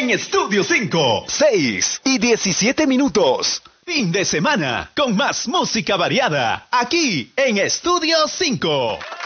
en Estudio 5. 6:17. Fin de semana con más música variada aquí en Estudio 5.